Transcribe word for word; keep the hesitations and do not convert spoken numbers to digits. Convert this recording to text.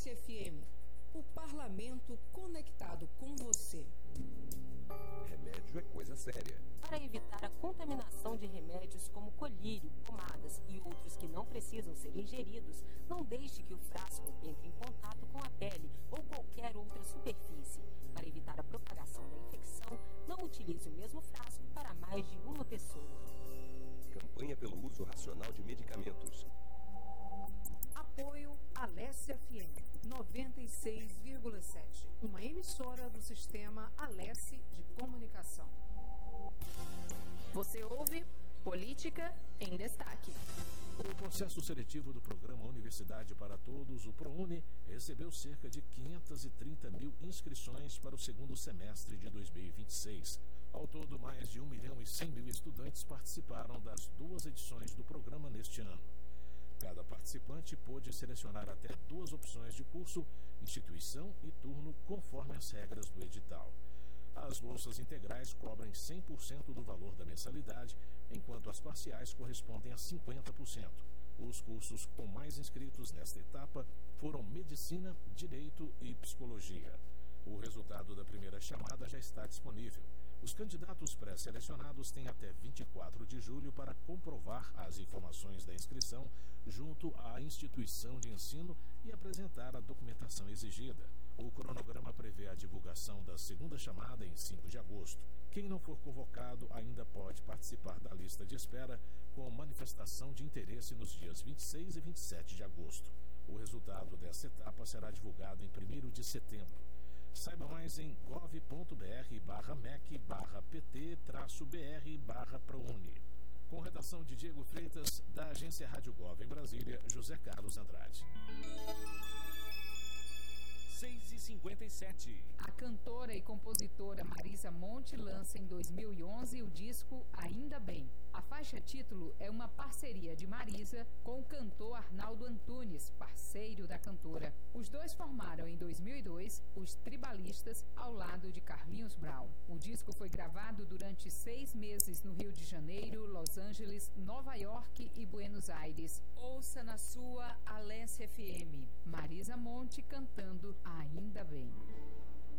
Alesse F M, o parlamento conectado com você. Remédio é coisa séria. Para evitar a contaminação de remédios como colírio, pomadas e outros que não precisam ser ingeridos, não deixe que o frasco entre em contato com a pele ou qualquer outra superfície. Para evitar a propagação da infecção, não utilize o mesmo frasco para mais de uma pessoa. Campanha pelo uso racional de medicamentos. Apoio Alesse F M noventa e seis vírgula sete, uma emissora do sistema Alesse de comunicação. Você ouve Política em Destaque. O processo seletivo do programa Universidade para Todos, o ProUni, recebeu cerca de quinhentas e trinta mil inscrições para o segundo semestre de dois mil e vinte e seis. Ao todo, mais de um milhão e cem mil estudantes participaram das duas edições do programa neste ano. Cada participante pôde selecionar até duas opções de curso, instituição e turno, conforme as regras do edital. As bolsas integrais cobrem cem por cento do valor da mensalidade, enquanto as parciais correspondem a cinquenta por cento. Os cursos com mais inscritos nesta etapa foram Medicina, Direito e Psicologia. O resultado da primeira chamada já está disponível. Os candidatos pré-selecionados têm até vinte e quatro de julho para comprovar as informações da inscrição junto à instituição de ensino e apresentar a documentação exigida. O cronograma prevê a divulgação da segunda chamada em cinco de agosto. Quem não for convocado ainda pode participar da lista de espera com manifestação de interesse nos dias vinte e seis e vinte e sete de agosto. O resultado dessa etapa será divulgado em primeiro de setembro. Saiba mais em gov.br barra mec barra pt traço br barra prouni. Com redação de Diego Freitas, da agência Rádio Gov em Brasília, José Carlos Andrade. seis e cinquenta e sete. A cantora e compositora Marisa Monte lança em dois mil e onze o disco Ainda Bem. A faixa título é uma parceria de Marisa com o cantor Arnaldo Antunes, parceiro da cantora. Os dois formaram em dois mil e dois os Tribalistas ao lado de Carlinhos Brown. O disco foi gravado durante seis meses no Rio de Janeiro, Los Angeles, Nova York e Buenos Aires. Ouça na sua Alesse F M. Marisa Monte cantando Ainda Bem.